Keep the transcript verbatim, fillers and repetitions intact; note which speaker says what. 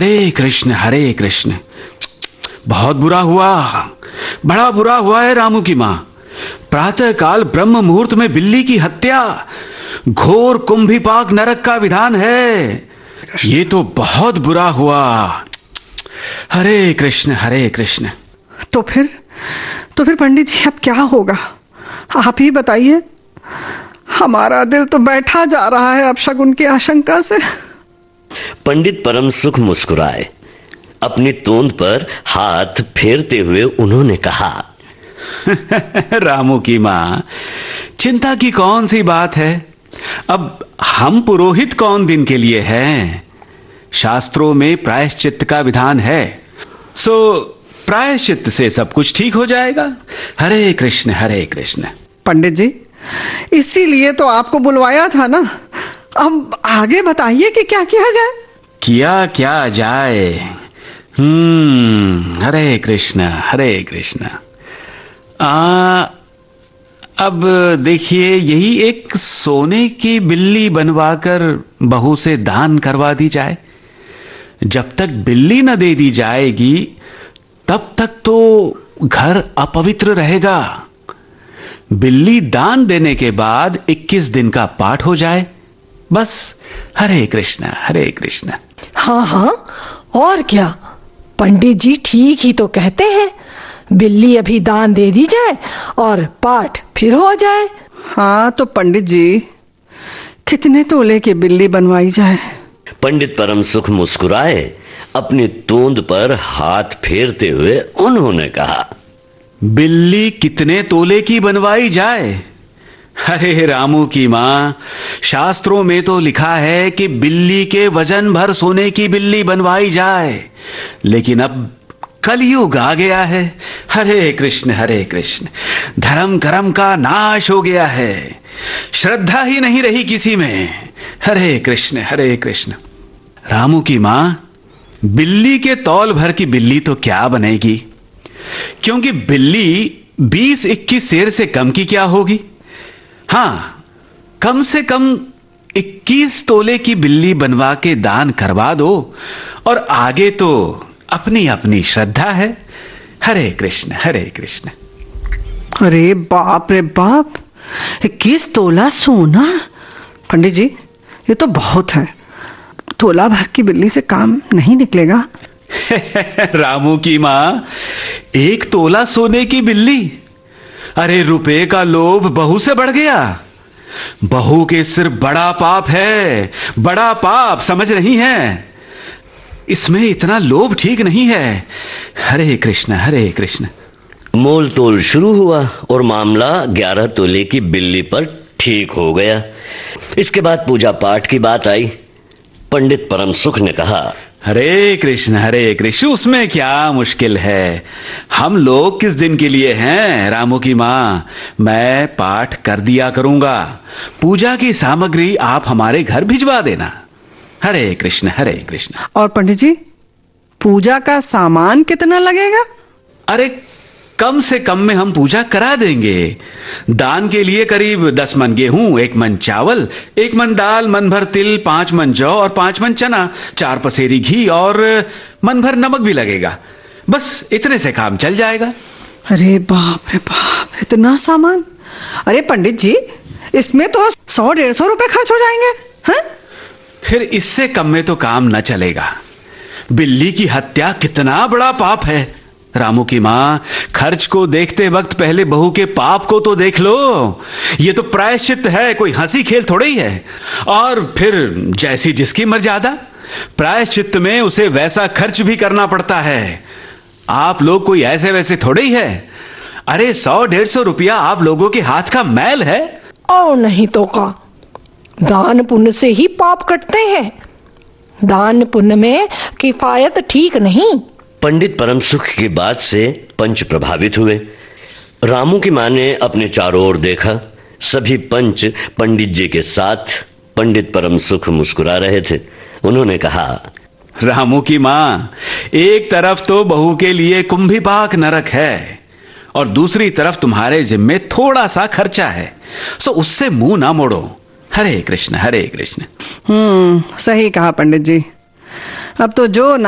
Speaker 1: हरे कृष्ण हरे कृष्ण। बहुत बुरा हुआ, बड़ा बुरा हुआ है रामू की मां। प्रातः काल ब्रह्म मुहूर्त में बिल्ली की हत्या, घोर कुंभीपाक नरक का विधान है। ये तो बहुत बुरा हुआ। हरे कृष्ण हरे कृष्ण।
Speaker 2: तो फिर तो फिर पंडित जी अब क्या होगा, आप ही बताइए। हमारा दिल तो बैठा जा रहा है अब शगुन की आशंका से।
Speaker 3: पंडित परम सुख मुस्कुराए। अपनी तोंद पर हाथ फेरते हुए उन्होंने कहा,
Speaker 1: रामू की मां, चिंता की कौन सी बात है। अब हम पुरोहित कौन दिन के लिए हैं। शास्त्रों में प्रायश्चित्त का विधान है, सो प्रायश्चित्त से सब कुछ ठीक हो जाएगा। हरे कृष्ण हरे कृष्ण।
Speaker 2: पंडित जी, इसीलिए तो आपको बुलवाया था ना। अब आगे बताइए कि क्या किया जाए।
Speaker 1: किया क्या जाए। हम्म हरे कृष्ण हरे कृष्ण। आ अब देखिए, यही एक सोने की बिल्ली बनवाकर बहू से दान करवा दी जाए। जब तक बिल्ली न दे दी जाएगी तब तक तो घर अपवित्र रहेगा। बिल्ली दान देने के बाद इक्कीस दिन का पाठ हो जाए, बस। हरे कृष्ण हरे कृष्ण।
Speaker 4: हाँ हाँ, और क्या। पंडित जी ठीक ही तो कहते हैं। बिल्ली अभी दान दे दी जाए और पाठ फिर हो जाए।
Speaker 2: हाँ तो पंडित जी, कितने तोले की बिल्ली बनवाई जाए।
Speaker 3: पंडित परम सुख मुस्कुराए। अपनी तोंद पर हाथ फेरते हुए उन्होंने कहा,
Speaker 1: बिल्ली कितने तोले की बनवाई जाए। अरे रामू की मां, शास्त्रों में तो लिखा है कि बिल्ली के वजन भर सोने की बिल्ली बनवाई जाए, लेकिन अब कलयुग आ गया है। हरे कृष्ण हरे कृष्ण। धर्म कर्म का नाश हो गया है, श्रद्धा ही नहीं रही किसी में। हरे कृष्ण हरे कृष्ण। रामू की मां, बिल्ली के तौल भर की बिल्ली तो क्या बनेगी, क्योंकि बिल्ली बीस इक्कीस सेर से कम की क्या होगी। हां, कम से कम इक्कीस तोले की बिल्ली बनवा के दान करवा दो, और आगे तो अपनी अपनी श्रद्धा है। हरे कृष्ण हरे कृष्ण।
Speaker 2: अरे बाप रे बाप, इक्कीस तोला सोना। पंडित जी, ये तो बहुत है। तोला भर की बिल्ली से काम नहीं निकलेगा।
Speaker 1: रामू की मां, एक तोला सोने की बिल्ली। अरे रुपए का लोभ बहू से बढ़ गया। बहू के सिर बड़ा पाप है, बड़ा पाप, समझ रही हैं। इसमें इतना लोभ ठीक नहीं है। हरे कृष्ण हरे कृष्ण।
Speaker 3: मोल तोल शुरू हुआ और मामला ग्यारह तोले की बिल्ली पर ठीक हो गया। इसके बाद पूजा पाठ की बात आई। पंडित परम सुख ने कहा,
Speaker 1: हरे कृष्ण हरे कृष्ण, उसमें क्या मुश्किल है। हम लोग किस दिन के लिए हैं। रामू की मां, मैं पाठ कर दिया करूंगा। पूजा की सामग्री आप हमारे घर भिजवा देना। हरे कृष्ण हरे कृष्ण।
Speaker 2: और पंडित जी, पूजा का सामान कितना लगेगा।
Speaker 1: अरे कम से कम में हम पूजा करा देंगे। दान के लिए करीब दस मन गेहूं, एक मन चावल, एक मन दाल, मन भर तिल, पांच मन जौ और पांच मन चना, चार पसेरी घी और मन भर नमक भी लगेगा। बस इतने से काम चल जाएगा।
Speaker 2: अरे बाप रे बाप, इतना सामान। अरे पंडित जी, इसमें तो सौ डेढ़ सौ रुपए खर्च हो जाएंगे। हैं?
Speaker 1: फिर इससे कम में तो काम न चलेगा। बिल्ली की हत्या कितना बड़ा पाप है। रामू की मां, खर्च को देखते वक्त पहले बहू के पाप को तो देख लो। ये तो प्रायश्चित है, कोई हंसी खेल थोड़ी ही है। और फिर जैसी जिसकी मर्यादा, प्रायश्चित में उसे वैसा खर्च भी करना पड़ता है। आप लोग कोई ऐसे वैसे थोड़े ही है। अरे सौ डेढ़ सौ रुपया आप लोगों के हाथ का मैल है।
Speaker 4: और नहीं तो का, दान पुण्य से ही पाप कटते हैं। दान पुण्य में किफायत ठीक नहीं।
Speaker 3: पंडित परम सुख की बात से पंच प्रभावित हुए। रामू की मां ने अपने चारों ओर देखा। सभी पंच पंडित जी के साथ। पंडित परम सुख मुस्कुरा रहे थे। उन्होंने कहा,
Speaker 1: रामू की मां, एक तरफ तो बहू के लिए कुंभीपाक नरक है और दूसरी तरफ तुम्हारे जिम्मे थोड़ा सा खर्चा है, सो उससे मुंह ना मोड़ो। हरे कृष्ण हरे कृष्ण।
Speaker 2: हम्म सही कहा पंडित जी। अब तो जो